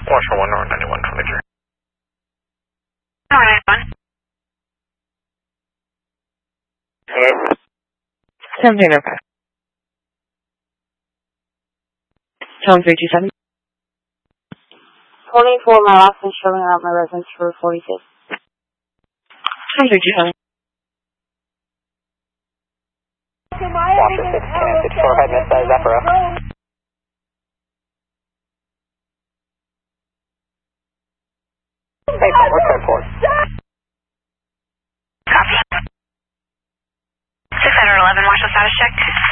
Watch for 1 North 9123. North 91. Yes. 17, okay. Tone 327. 24, my last is showing out my residence for 46. Tone 327. Washington 610, 64, head miss Zephyro. Hey, what's that for? Copy. 611, watch the status check.